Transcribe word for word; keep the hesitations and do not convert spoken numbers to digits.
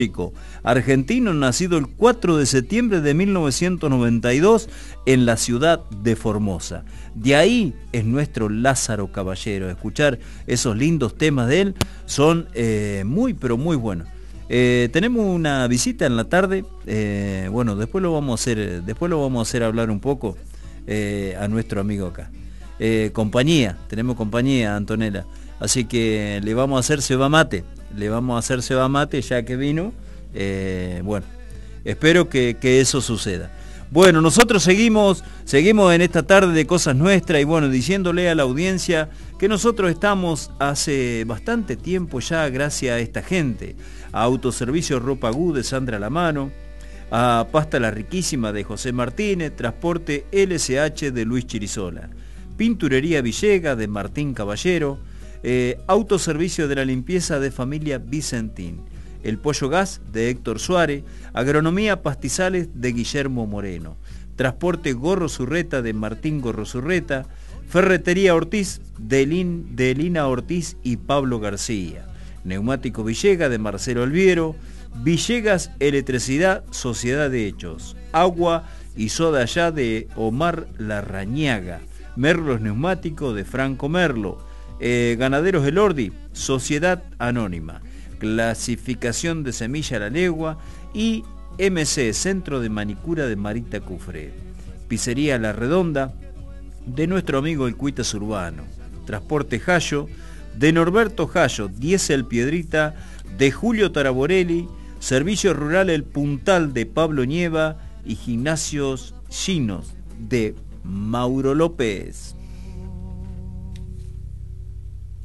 argentino nacido el cuatro de septiembre de mil novecientos noventa y dos en la ciudad de Formosa. De ahí es nuestro Lázaro Caballero. Escuchar esos lindos temas de él son eh, muy pero muy buenos. Eh, tenemos una visita en la tarde, eh, bueno, después lo vamos a hacer, después lo vamos a hacer hablar un poco eh, a nuestro amigo acá. Eh, compañía, tenemos compañía, Antonella, así que le vamos a hacer ceba mate, le vamos a hacer ceba mate ya que vino, eh, bueno, espero que, que eso suceda. Bueno, nosotros seguimos, seguimos en esta tarde de Cosas Nuestras y bueno, diciéndole a la audiencia que nosotros estamos hace bastante tiempo ya gracias a esta gente, a Autoservicio Ropa Gu de Sandra Lamano, a Pasta La Riquísima de José Martínez, Transporte L S H de Luis Chirisola, Pinturería Villegas de Martín Caballero, eh, Autoservicio de la Limpieza de Familia Vicentín, El Pollo Gas de Héctor Suárez, Agronomía Pastizales de Guillermo Moreno, Transporte Gorro Zurreta de Martín Gorro Zurreta, Ferretería Ortiz de, Lin, de Lina Ortiz y Pablo García, Neumático Villegas de Marcelo Alviero, Villegas Electricidad Sociedad de Hechos, Agua y Soda Ya de Omar Larrañaga, Merlos Neumático de Franco Merlo, eh, Ganaderos El Ordi, Sociedad Anónima, Clasificación de Semilla a la Legua y M C, Centro de Manicura de Marita Cufré, Pizzería La Redonda de nuestro amigo el Cuitas Urbano, Transporte Jayo de Norberto Jayo, Diesel Piedrita de Julio Taraborelli, Servicio Rural El Puntal de Pablo Nieva y Gimnasios Chinos de Mauro López.